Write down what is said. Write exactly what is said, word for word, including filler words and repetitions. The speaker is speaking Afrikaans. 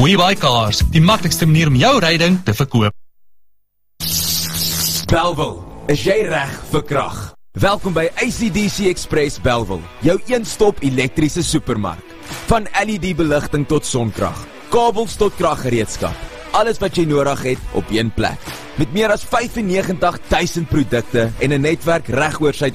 WeBuy Cars, die maklikste manier om jou ryding te verkoop. Bellville, is jy reg vir krag? Welkom by A C D C Express Bellville, jou een-stop elektriese supermark. Van L E D beligting tot sonkrag, kabels tot kraggereedskap. Alles wat jy nodig het op een plek. Met meer as vyfennegentig duisend produkte en 'n netwerk reg oor Suid